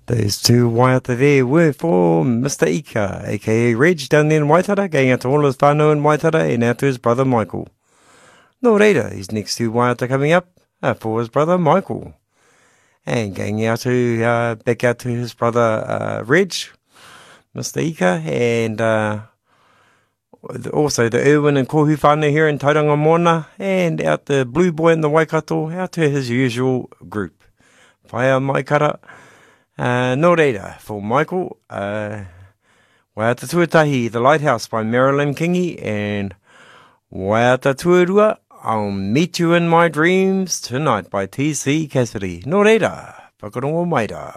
Those two waiata there were for Mr. Ika, aka Reg, down there in Waitara, going out to all his whānau in Waitara and out to his brother Michael. Nō reira, his next two waiata coming up are for his brother Michael. And going out to, back out to his brother Reg, Mr. Ika, and also the Irwin and Kohu whānau here in Tauranga Mona, and out the Blue Boy in the Waikato, out to his usual group. Whaia mai kara. Nō reira, for Michael, Waiata Tuatahi, The Lighthouse by Marilyn Kingi, and Waiata Tuarua, I'll Meet You in My Dreams Tonight by T.C. Cassidy. Nō reira, whakarongo maira.